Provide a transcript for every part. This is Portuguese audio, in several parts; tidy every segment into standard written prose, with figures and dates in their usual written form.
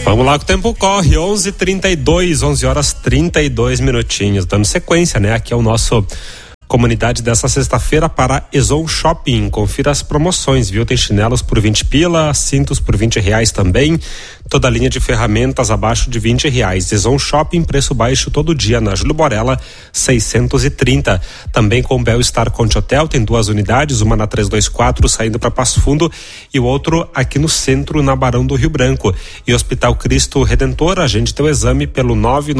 Vamos lá que o tempo corre, 11h32, 11h32, dando sequência, né? Aqui é o nosso Comunidade dessa sexta-feira para Ezon Shopping. Confira as promoções, viu? Tem chinelos por 20 pila, cintos por R$20 também, toda a linha de ferramentas abaixo de R$20. Ezon Shopping, preço baixo todo dia na Júlio Borella 630. Também com o Bel-Star Conte Hotel, tem 2 unidades, uma na 324 saindo para Passo Fundo e o outro aqui no centro, na Barão do Rio Branco. E Hospital Cristo Redentor, agende teu exame pelo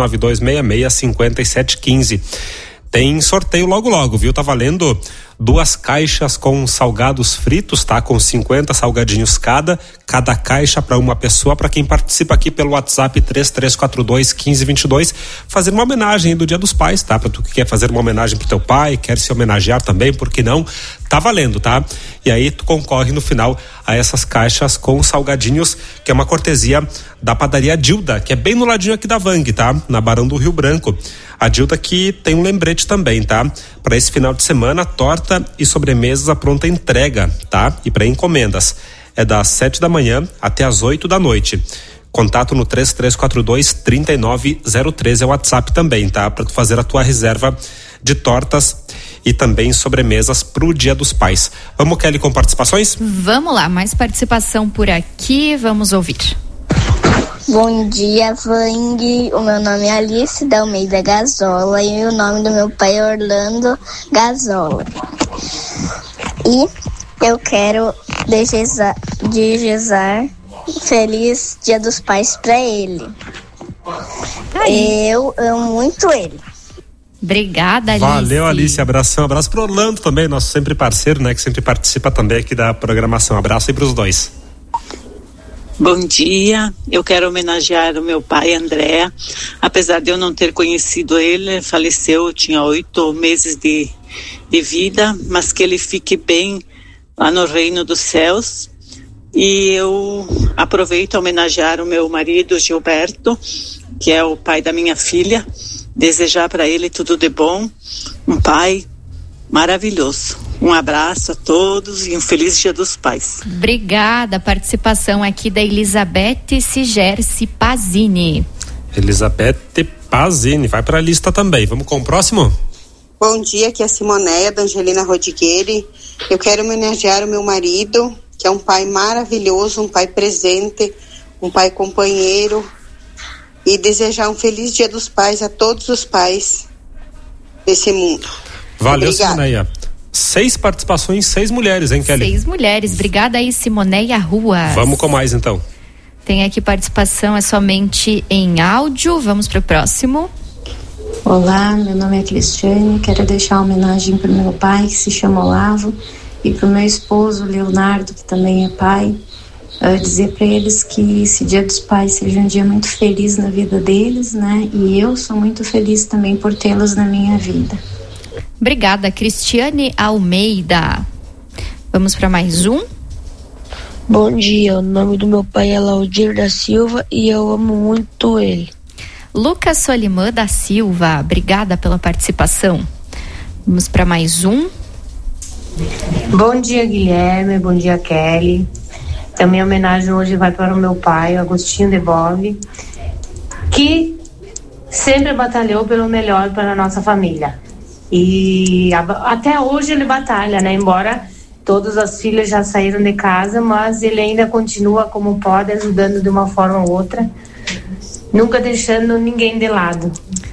99266-5715. Tem sorteio logo, viu? Tá valendo 2 caixas com salgados fritos, tá? Com 50 salgadinhos cada caixa para uma pessoa, para quem participa aqui pelo WhatsApp 3342-1522, fazer uma homenagem do Dia dos Pais, tá? Para tu que quer fazer uma homenagem pro teu pai, quer se homenagear também, por que não? Tá valendo, tá? E aí tu concorre no final a essas caixas com salgadinhos, que é uma cortesia da padaria Dilda, que é bem no ladinho aqui da Vang, tá? Na Barão do Rio Branco. A Dilda que tem um lembrete também, tá? Para esse final de semana, torta e sobremesas à pronta entrega, tá? E para encomendas. É das 7 da manhã até as 8 da noite. Contato no 3342-3903 é o WhatsApp também, tá? Para tu fazer a tua reserva de tortas e também sobremesas pro Dia dos Pais. Vamos, Kelly, com participações? Vamos lá, mais participação por aqui, vamos ouvir. Bom dia, Vang. O meu nome é Alice da Almeida Gazola e o nome do meu pai é Orlando Gazola. E eu quero desejar feliz Dia dos Pais para ele. Eu amo muito ele. Obrigada, Alice. Valeu, Alice. Abraço pro Orlando também, nosso sempre parceiro, né? Que sempre participa também aqui da programação. Abraço aí pros dois. Bom dia, eu quero homenagear o meu pai, André. Apesar de eu não ter conhecido ele faleceu, tinha 8 meses de vida, mas que ele fique bem lá no reino dos céus. E eu aproveito a homenagear o meu marido, Gilberto, que é o pai da minha filha, desejar para ele tudo de bom, um pai maravilhoso. Um abraço a todos e um feliz Dia dos Pais. Obrigada, participação aqui da Elizabeth Sigerci Pazini. Elizabeth Pazini, vai para a lista também. Vamos com o próximo? Bom dia, aqui é a Simoneia da Angelina Rodigueri. Eu quero homenagear o meu marido, que é um pai maravilhoso, um pai presente, um pai companheiro, e desejar um feliz Dia dos Pais a todos os pais desse mundo. Valeu, Obrigada. Simoneia. 6 participações, 6 mulheres, hein, Kelly? 6 mulheres. Obrigada aí, Simoneia Ruas. Vamos com mais, então. Tem aqui participação, é somente em áudio. Vamos pro próximo. Olá, meu nome é Cristiane. Quero deixar uma homenagem pro meu pai, que se chama Olavo, e pro meu esposo, Leonardo, que também é pai. Dizer para eles que esse Dia dos Pais seja um dia muito feliz na vida deles, né? E eu sou muito feliz também por tê-los na minha vida. Obrigada, Cristiane Almeida. Vamos para mais um. Bom dia, o nome do meu pai é Laudir da Silva e eu amo muito ele. Lucas Solimã da Silva, obrigada pela participação. Vamos para mais um. Bom dia, Guilherme, bom dia, Kelly. Também a homenagem hoje vai para o meu pai, Agostinho Debove, que sempre batalhou pelo melhor para a nossa família. E até hoje ele batalha, né? Embora todas as filhas já saíram de casa, mas ele ainda continua como pode, ajudando de uma forma ou outra, nunca deixando ninguém de lado.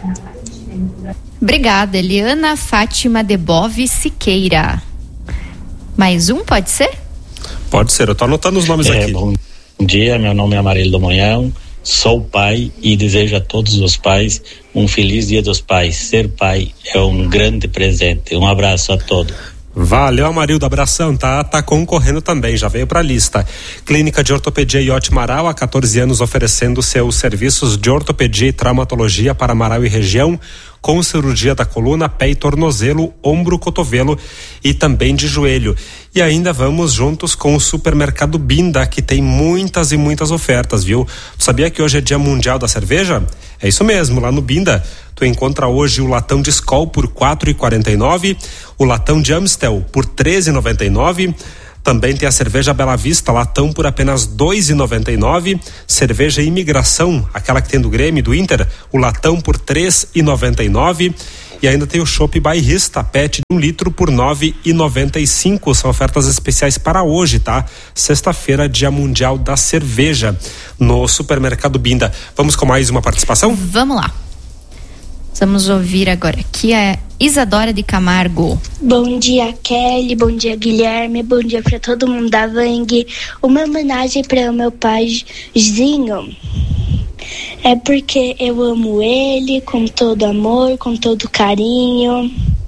Obrigada, Eliana Fátima Debove Siqueira. Mais um, pode ser? Pode ser, eu tô anotando os nomes aqui. Bom dia, meu nome é Amarildo Monhão, sou pai e desejo a todos os pais um feliz Dia dos Pais. Ser pai é um grande presente. Um abraço a todos. Valeu, Amarildo, abração, tá concorrendo também, já veio pra lista. Clínica de Ortopedia Iote Marau, há 14 anos oferecendo seus serviços de ortopedia e traumatologia para Marau e região, com cirurgia da coluna, pé e tornozelo, ombro, cotovelo e também de joelho. E ainda vamos juntos com o Supermercado Binda, que tem muitas e muitas ofertas, viu? Tu sabia que hoje é Dia Mundial da Cerveja? É isso mesmo, lá no Binda tu encontra hoje o latão de Skol por R$ 4,49, o latão de Amstel por R$ 13,99, Também tem a cerveja Bela Vista, latão por apenas R$ 2,99. Cerveja Imigração, aquela que tem do Grêmio, do Inter, o latão por R$ 3,99. E ainda tem o chopp Bairrista, PET de 1 litro por R$ 9,95. São ofertas especiais para hoje, tá? Sexta-feira, Dia Mundial da Cerveja, no Supermercado Binda. Vamos com mais uma participação? Vamos lá. Vamos ouvir agora aqui a Isadora de Camargo. Bom dia, Kelly. Bom dia, Guilherme. Bom dia para todo mundo da Vang. Uma homenagem para o meu paizinho. É porque eu amo ele com todo amor, com todo carinho.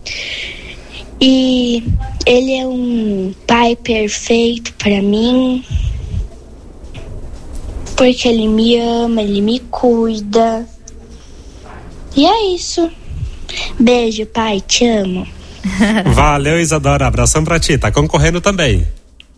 E ele é um pai perfeito para mim. Porque ele me ama, ele me cuida. E é isso. Beijo, pai, te amo. Valeu, Isadora, abração pra ti, tá concorrendo também.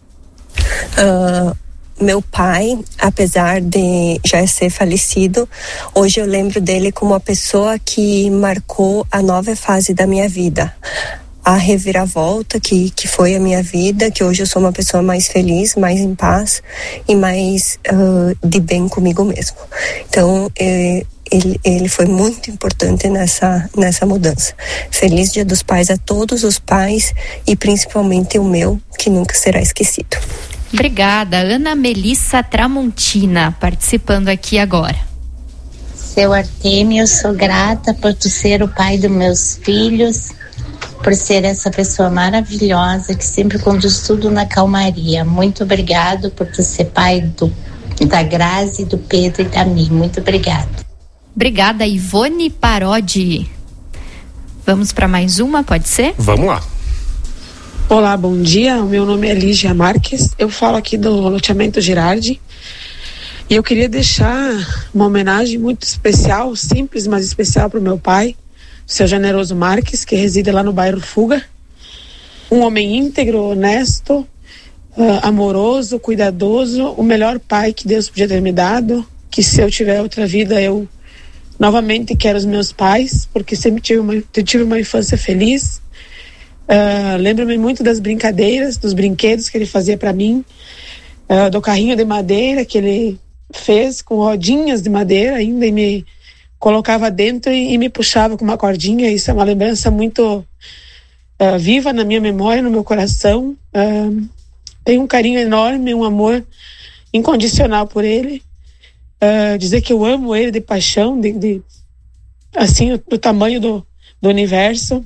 Meu pai, apesar de já ser falecido, hoje eu lembro dele como uma pessoa que marcou a nova fase da minha vida. A reviravolta que foi a minha vida, que hoje eu sou uma pessoa mais feliz, mais em paz e mais de bem comigo mesmo. Então, ele foi muito importante nessa mudança. Feliz Dia dos Pais a todos os pais e principalmente o meu, que nunca será esquecido. Obrigada, Ana Melissa Tramontina, participando aqui agora. Seu Artêmio, eu sou grata por tu ser o pai dos meus filhos, por ser essa pessoa maravilhosa que sempre conduz tudo na calmaria. Muito obrigado por tu ser pai da Grazi, do Pedro e da mim. Muito obrigada. Obrigada, Ivone Parodi. Vamos para mais uma, pode ser? Vamos lá. Olá, bom dia. O meu nome é Lígia Marques. Eu falo aqui do loteamento Girardi. E eu queria deixar uma homenagem muito especial, simples, mas especial para o meu pai, o seu Generoso Marques, que reside lá no bairro Fuga. Um homem íntegro, honesto, amoroso, cuidadoso, o melhor pai que Deus podia ter me dado, que se eu tiver outra vida eu novamente quero os meus pais, porque sempre tive uma infância feliz. Lembro-me muito das brincadeiras, dos brinquedos que ele fazia para mim, do carrinho de madeira que ele fez com rodinhas de madeira ainda e me colocava dentro e me puxava com uma cordinha. Isso é uma lembrança muito viva na minha memória, no meu coração. Tenho um carinho enorme, um amor incondicional por ele. Dizer que eu amo ele de paixão, assim, do tamanho do universo.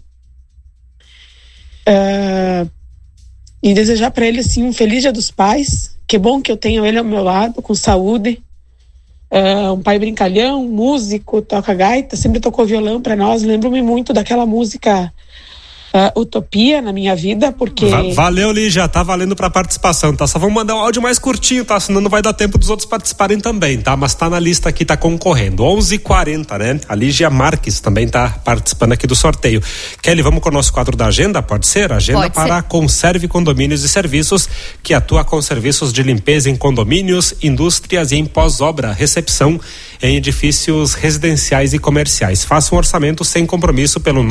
E desejar para ele assim um feliz Dia dos Pais. Que bom que eu tenho ele ao meu lado, com saúde. Um pai brincalhão, músico, toca gaita, sempre tocou violão para nós. Lembro-me muito daquela música Utopia na minha vida, porque... Valeu, Lígia, tá valendo pra participação, tá? Só vamos mandar um áudio mais curtinho, tá? Senão não vai dar tempo dos outros participarem também, tá? Mas tá na lista aqui, tá concorrendo. 11h40, né? A Lígia Marques também tá participando aqui do sorteio. Kelly, vamos com o nosso quadro da agenda, pode ser? Agenda pode para ser. Conserve Condomínios e Serviços, que atua com serviços de limpeza em condomínios, indústrias e em pós-obra, recepção em edifícios residenciais e comerciais. Faça um orçamento sem compromisso pelo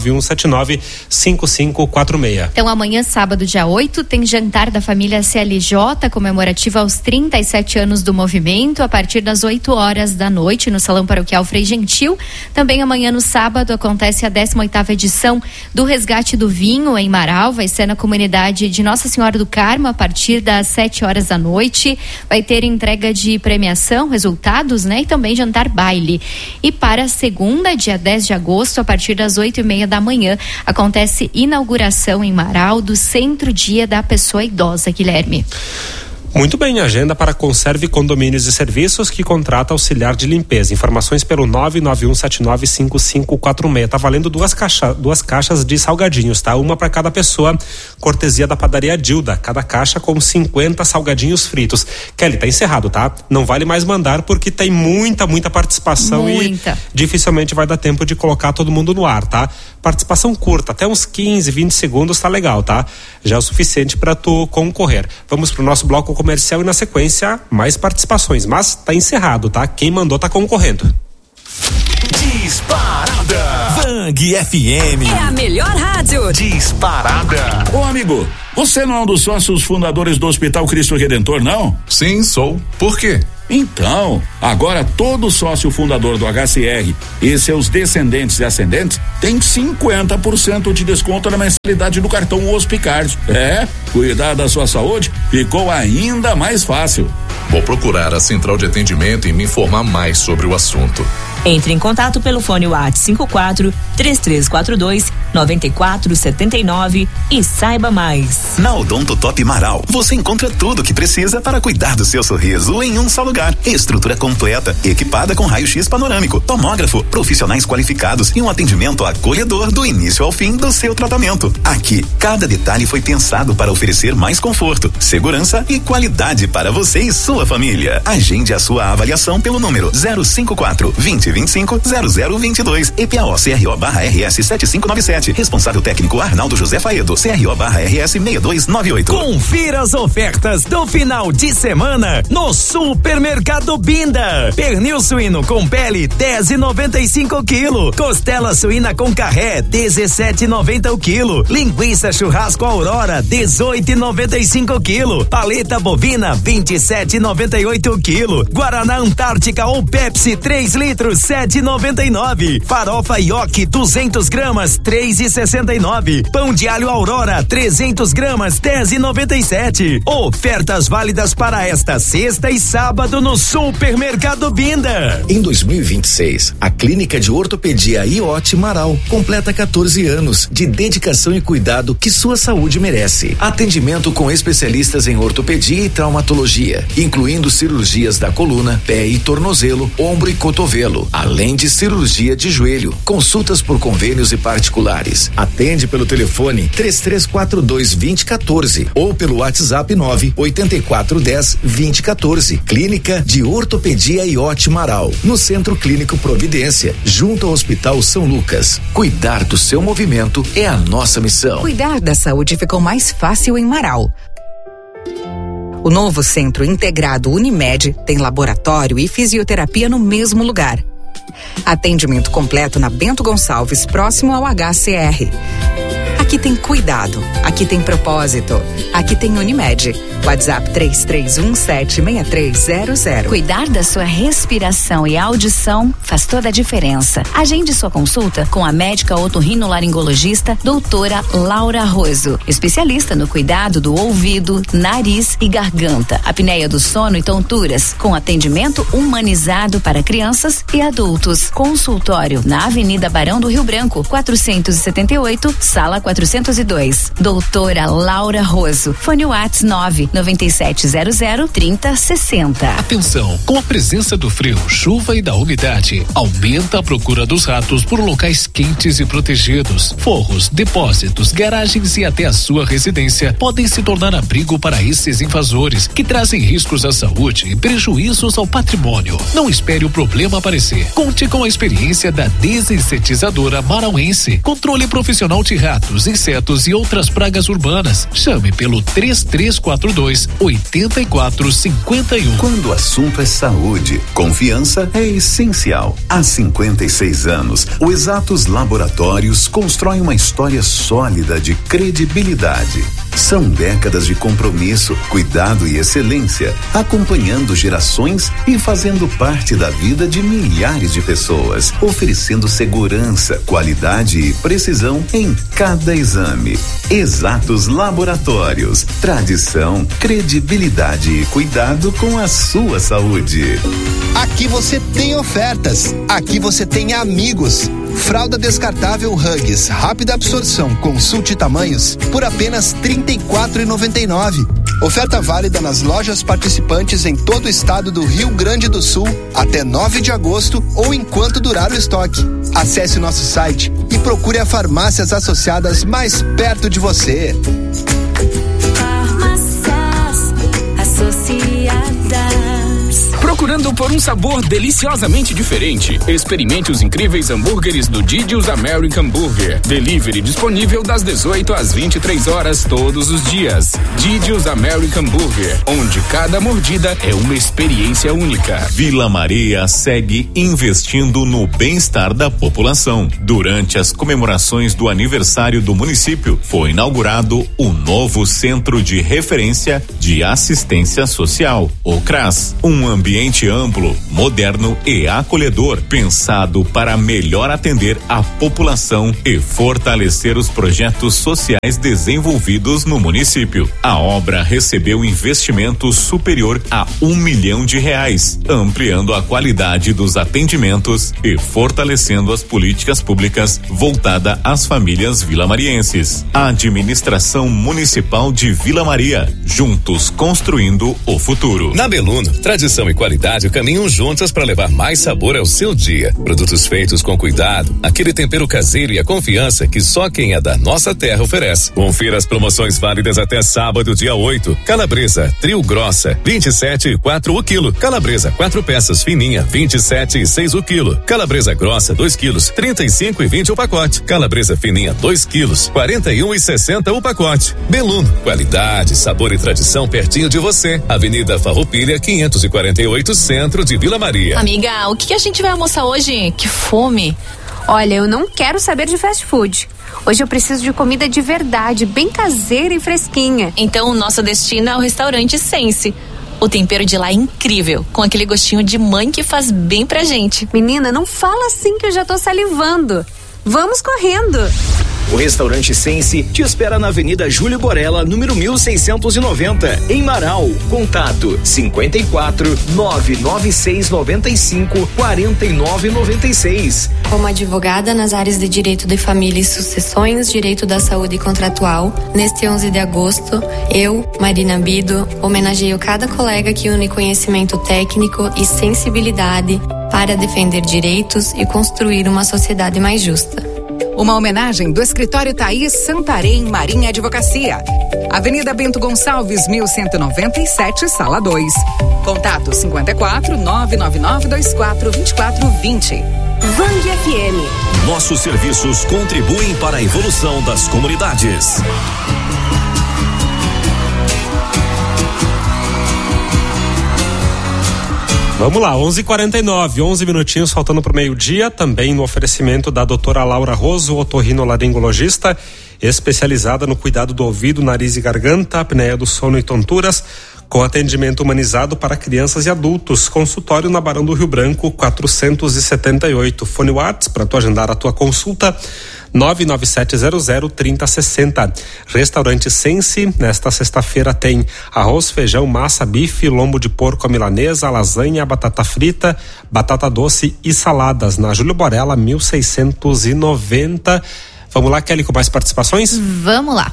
99179-5546. Então amanhã, sábado, dia 8, tem jantar da família CLJ comemorativa aos 37 anos do movimento, a partir das 8 horas da noite no Salão Paroquial Frei Gentil. Também amanhã, no sábado, acontece a 18ª edição do Resgate do Vinho em Marau. Vai ser na comunidade de Nossa Senhora do Carmo a partir das 7 horas da noite. Vai ter entrega de premiação, resultados, né? E também jantar baile. E para segunda, dia 10 de agosto, a partir das 8h30 da manhã, acontece inauguração em Marau do Centro Dia da Pessoa Idosa, Guilherme. Muito bem, agenda para Conserve Condomínios e Serviços, que contrata auxiliar de limpeza. Informações pelo 991795546. Tá valendo duas caixas de salgadinhos, tá? Uma para cada pessoa, cortesia da padaria Dilda. Cada caixa com 50 salgadinhos fritos. Kelly, tá encerrado, tá? Não vale mais mandar porque tem muita participação e dificilmente vai dar tempo de colocar todo mundo no ar, tá? Participação curta, até uns 15, 20 segundos tá legal, tá? Já é o suficiente para tu concorrer. Vamos pro nosso bloco comercial e na sequência mais participações, mas tá encerrado, tá? Quem mandou tá concorrendo. Disparada Bang FM. É a melhor rádio. Disparada. Ô amigo, você não é um dos sócios fundadores do Hospital Cristo Redentor, não? Sim, sou. Por quê? Então, agora todo sócio fundador do HCR e seus descendentes e ascendentes tem 50% de desconto na mensalidade do cartão Hospicard. Cuidar da sua saúde ficou ainda mais fácil. Vou procurar a central de atendimento e me informar mais sobre o assunto. Entre em contato pelo fone WhatsApp 54-3342-9479 e saiba mais. Na Odonto Top Marau, você encontra tudo o que precisa para cuidar do seu sorriso em um só lugar. Estrutura completa, equipada com raio-x panorâmico, tomógrafo, profissionais qualificados e um atendimento acolhedor do início ao fim do seu tratamento. Aqui, cada detalhe foi pensado para oferecer mais conforto, segurança e qualidade para você e sua família. Agende a sua avaliação pelo número 054 2025 0022 EPAO CRO/RS 7597. Responsável técnico Arnaldo José Faedo, CRO/RS 6298. Confira as ofertas do final de semana no Supermercado Binda. Pernil suíno com pele 10,95 kg. Costela suína com carré 17,90 o quilo. Linguiça churrasco Aurora 18,95 kg. Paleta bovina 27,98 o quilo. Guaraná Antártica ou Pepsi 3 litros 7,99. Farofa Yoki 200 gramas 3,69. Pão de alho Aurora 300 gramas 10,97. Ofertas válidas para esta sexta e sábado no Supermercado Binda. Em 2026, a Clínica de Ortopedia IOT Marau completa 14 anos de dedicação e cuidado que sua saúde merece. Atendimento com especialistas em ortopedia e traumatologia, incluindo cirurgias da coluna, pé e tornozelo, ombro e cotovelo, além de cirurgia de joelho. Consultas por convênios e particulares. Atende pelo telefone 3342-2014 ou pelo WhatsApp 98410-2014. Clínica de Ortopedia IOT Marau, no Centro Clínico Providência, junto ao Hospital São Lucas. Cuidar do seu movimento é a nossa missão. Cuidar da saúde ficou mais fácil em Marau. O novo Centro Integrado Unimed tem laboratório e fisioterapia no mesmo lugar. Atendimento completo na Bento Gonçalves, próximo ao HCR. Aqui tem cuidado, aqui tem propósito, aqui tem Unimed. WhatsApp 33176300. Cuidar da sua respiração e audição faz toda a diferença. Agende sua consulta com a médica otorrinolaringologista doutora Laura Roso, especialista no cuidado do ouvido, nariz e garganta, apneia do sono e tonturas, com atendimento humanizado para crianças e adultos. Consultório na Avenida Barão do Rio Branco, 478, sala 402. Doutora Laura Roso. Fone WhatsApp 99700-3060. Atenção, com a presença do frio, chuva e da umidade, aumenta a procura dos ratos por locais quentes e protegidos. Forros, depósitos, garagens e até a sua residência podem se tornar abrigo para esses invasores que trazem riscos à saúde e prejuízos ao patrimônio. Não espere o problema aparecer. Conte com a experiência da desinsetizadora marauense. Controle profissional de ratos, insetos e outras pragas urbanas. Chame pelo 3342-8451. Quando o assunto é saúde, confiança é essencial. Há 56 anos, o Exatos Laboratórios constrói uma história sólida de credibilidade. São décadas de compromisso, cuidado e excelência, acompanhando gerações e fazendo parte da vida de milhares de pessoas, oferecendo segurança, qualidade e precisão em cada exame. Exatos Laboratórios, tradição, credibilidade e cuidado com a sua saúde. Aqui você tem ofertas, aqui você tem amigos. Fralda descartável Huggies, rápida absorção, consulte tamanhos, por apenas R$ 34,99. Oferta válida nas lojas participantes em todo o estado do Rio Grande do Sul até 9 de agosto ou enquanto durar o estoque. Acesse nosso site e procure as farmácias associadas mais perto de você. Farmácias Associadas. Procurando por um sabor deliciosamente diferente? Experimente os incríveis hambúrgueres do Didi's American Burger. Delivery disponível das 18 às 23 horas todos os dias. Didi's American Burger, onde cada mordida é uma experiência única. Vila Maria segue investindo no bem-estar da população. Durante as comemorações do aniversário do município, foi inaugurado o novo Centro de Referência de Assistência Social, o CRAS, um ambiente amplo, moderno e acolhedor, pensado para melhor atender a população e fortalecer os projetos sociais desenvolvidos no município. A obra recebeu investimento superior a R$1 milhão, ampliando a qualidade dos atendimentos e fortalecendo as políticas públicas voltada às famílias vilamarienses. Administração Municipal de Vila Maria, juntos construindo o futuro. Na Beluno, tradição e qualidade caminham juntas para levar mais sabor ao seu dia. Produtos feitos com cuidado, aquele tempero caseiro e a confiança que só quem é da nossa terra oferece. Confira as promoções válidas até sábado, dia 8. Calabresa trio grossa, 27,4 o quilo. Calabresa 4 peças fininha, 27,6 o quilo. Calabresa grossa 2 quilos, 35,20 o pacote. Calabresa fininha 2 quilos, 41,60 o pacote. Beluno, qualidade, sabor e tradição pertinho de você. Avenida Farroupilha 548, centro de Vila Maria. Amiga, o que a gente vai almoçar hoje? Que fome! Olha, eu não quero saber de fast food. Hoje eu preciso de comida de verdade, bem caseira e fresquinha. Então o nosso destino é o restaurante Sense. O tempero de lá é incrível, com aquele gostinho de mãe que faz bem pra gente. Menina, não fala assim que eu já tô salivando. Vamos correndo! O restaurante Sense te espera na Avenida Júlio Borella, número 1690, em Marau. Contato 54 996 95 49 96. Como advogada nas áreas de direito de família e sucessões, direito da saúde contratual, neste 11 de agosto, eu, Marina Bido, homenageio cada colega que une conhecimento técnico e sensibilidade para defender direitos e construir uma sociedade mais justa. Uma homenagem do escritório Thaís Santarém Marinha Advocacia. Avenida Bento Gonçalves, 1197, sala 2. Contato 54 999 24 24 20. Vang FM. Nossos serviços contribuem para a evolução das comunidades. Vamos lá, 11h49, 11 minutinhos faltando para o meio-dia, também no oferecimento da doutora Laura Roso, otorrinolaringologista, especializada no cuidado do ouvido, nariz e garganta, apneia do sono e tonturas, com atendimento humanizado para crianças e adultos. Consultório na Barão do Rio Branco, 478. Fone WhatsApp para tu agendar a tua consulta, 99700-3060. Restaurante Sense, nesta sexta-feira tem arroz, feijão, massa, bife, lombo de porco à milanesa, lasanha, batata frita, batata doce e saladas, na Júlio Borella, 1690. Vamos lá, Kelly, com mais participações? Vamos lá.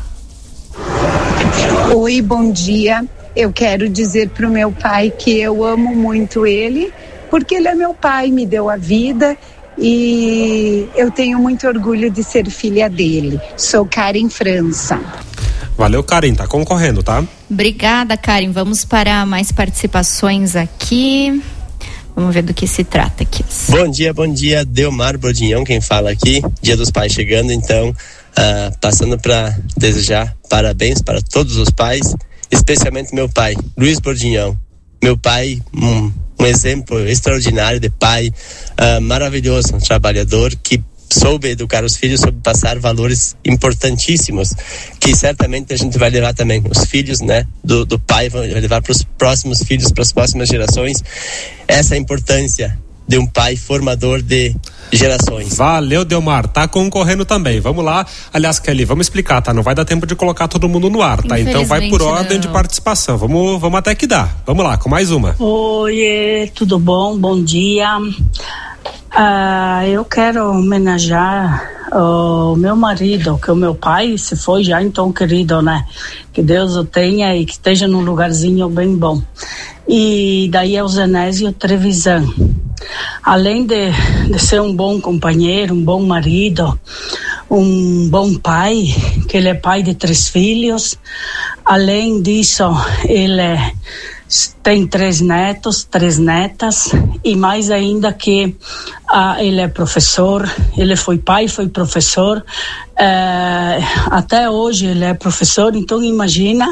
Oi, bom dia. Eu quero dizer pro meu pai que eu amo muito ele, porque ele é meu pai, me deu a vida e eu tenho muito orgulho de ser filha dele. Sou Karen França. Valeu, Karen, tá concorrendo, tá? Obrigada, Karen. Vamos para mais participações aqui. Vamos ver do que se trata aqui. Bom dia, Delmar Brodinhão, quem fala aqui. Dia dos Pais chegando, então, passando para desejar parabéns para todos os pais, especialmente meu pai, Luiz Brodinhão. Meu pai, um exemplo extraordinário de pai, maravilhoso, um trabalhador que soube educar os filhos, soube passar valores importantíssimos, que certamente a gente vai levar também, os filhos, né, do pai, vai levar para os próximos filhos, para as próximas gerações, essa importância de um pai formador de gerações. Valeu, Delmar, tá concorrendo também. Vamos lá. Aliás, Kelly, vamos explicar, tá? Não vai dar tempo de colocar todo mundo no ar, tá? Então vai por ordem de participação. Vamos até que dá. Vamos lá, com mais uma. Oi, tudo bom? Bom dia. Eu quero homenagear o meu marido, que o meu pai se foi já, então, querido, né? Que Deus o tenha e que esteja num lugarzinho bem bom. E daí é o Zenésio Trevisan. Além de ser um bom companheiro, um bom marido, um bom pai, que ele é pai de 3 filhos, além disso, ele tem 3 netos, 3 netas, e mais ainda que ele é professor, ele foi pai, foi professor, até hoje ele é professor, então imagina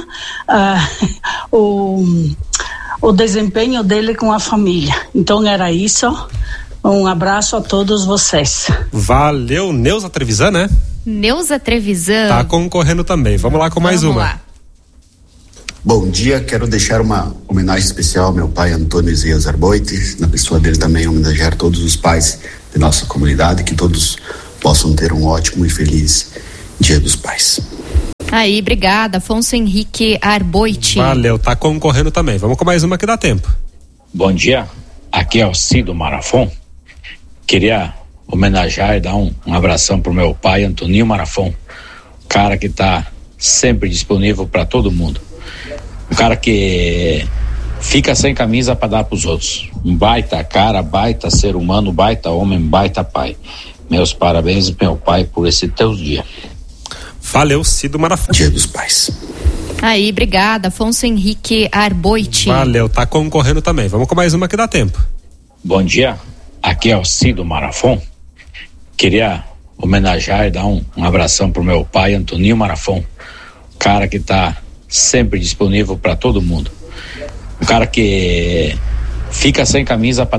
o desempenho dele com a família. Então era isso. Um abraço a todos vocês. Valeu, Neuza Trevisan, né? Neuza Trevisan. Tá concorrendo também. Vamos lá com mais uma. Lá. Bom dia, quero deixar uma homenagem especial ao meu pai Antônio Isaías Arboite, na pessoa dele também homenagear todos os pais de nossa comunidade, que todos possam ter um ótimo e feliz Dia dos Pais. Aí, obrigada, Afonso Henrique Arboite. Valeu, tá concorrendo também. Vamos com mais uma que dá tempo. Bom dia, aqui é o Cido Marafon. Queria homenagear e dar um abração pro meu pai, Antoninho Marafon, cara que tá sempre disponível para todo mundo. Um cara que fica sem camisa para dar pros outros. Um baita cara, baita ser humano, baita homem, baita pai. Meus parabéns, meu pai, por esse teu dia. Valeu, Cido Marafon. Dia dos Pais. Aí, obrigada, Afonso Henrique Arboite. Valeu, tá concorrendo também. Vamos com mais uma que dá tempo. Bom dia, aqui é o Cido Marafon. Queria homenagear e dar um abração pro meu pai, Antoninho Marafon, cara que tá sempre disponível para todo mundo. Um cara que fica sem camisa para